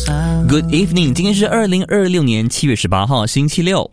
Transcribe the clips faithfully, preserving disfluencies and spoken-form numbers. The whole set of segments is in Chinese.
Good evening， 今天是二零二六年七月十八号，星期六。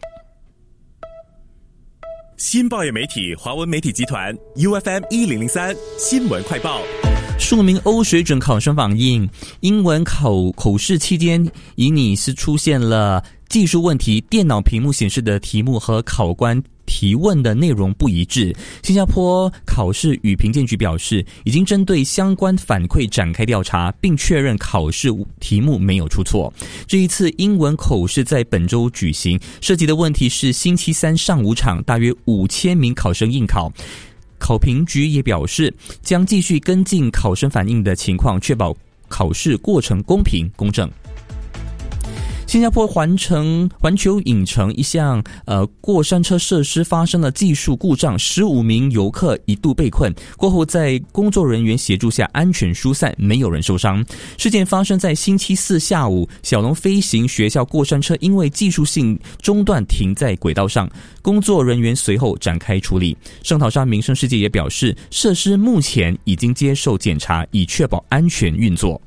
新报业媒体华文媒体集团 U F M 一零零三新闻快报。 数名欧水准考生反映，英文考口试期间，疑拟是出现了技术问题，电脑屏幕显示的题目和考官提问的内容不一致。新加坡考试与评鉴局表示，已经针对相关反馈展开调查，并确认考试题目没有出错。这一次英文口试在本周举行，涉及的问题是星期三上午场，大约五千名考生应考。考评局也表示，将继续跟进考生反映的情况，确保考试过程公平公正。新加坡环城环球影城一项呃过山车设施发生了技术故障，十五名游客一度被困，过后在工作人员协助下安全疏散，没有人受伤。事件发生在星期四下午，小龙飞行学校过山车因为技术性中断停在轨道上，工作人员随后展开处理。圣淘沙民生世界也表示，设施目前已经接受检查，以确保安全运作。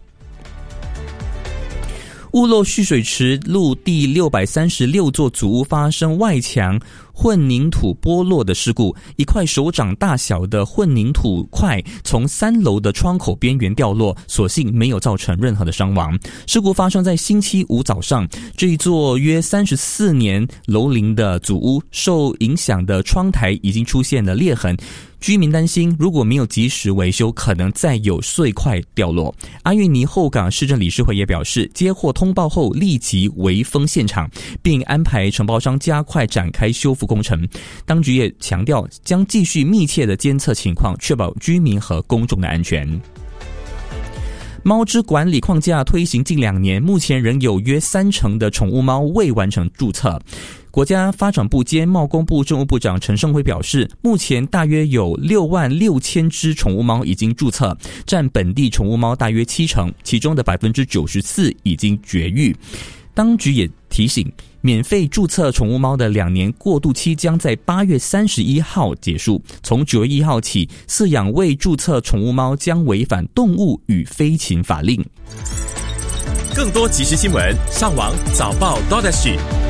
雾漏蓄水池路第六百三十六座祖屋发生外墙混凝土剥落的事故，一块手掌大小的混凝土块从三楼的窗口边缘掉落，所幸没有造成任何的伤亡。事故发生在星期五早上，这一座约三十四年楼龄的祖屋受影响的窗台已经出现了裂痕，居民担心如果没有及时维修，可能再有碎块掉落。阿育尼后港市政理事会也表示，接获通报后立即围封现场，并安排承包商加快展开修复工程。当局也强调，将继续密切的监测情况，确保居民和公众的安全。猫只管理框架推行近两年，目前仍有约三成的宠物猫未完成注册。国家发展部兼贸工部政务部长陈胜辉表示，目前大约有六万六千只宠物猫已经注册，占本地宠物猫大约七成，其中的 百分之九十四 已经绝育。当局也提醒，免费注册宠物猫的两年过渡期将在八月三十一号结束，从九月一号起，饲养未注册宠物猫将违反动物与飞禽法令。 更多即时新闻，上网早报 .dot.sg